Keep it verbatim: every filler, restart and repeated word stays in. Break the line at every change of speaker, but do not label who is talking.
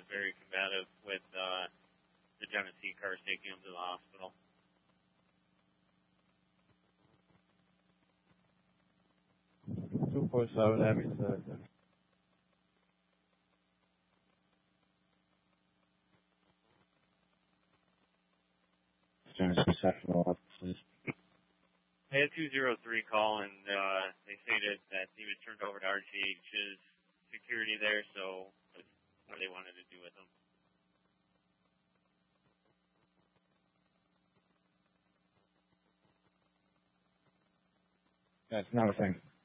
very combative with uh, the Genesee cars taking him to the hospital.
two four seven Heavy said. Genesee Sectional offices.
I had two zero three call, and uh, they stated that he was turned over to R G H's security there, so that's what they wanted to do with him.
That's not a thing.